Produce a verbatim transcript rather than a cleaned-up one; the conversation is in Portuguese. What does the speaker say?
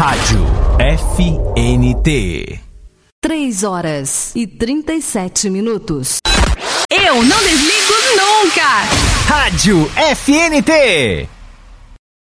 Rádio F N T. Três horas e trinta e sete minutos. Eu não desligo nunca! Rádio F N T.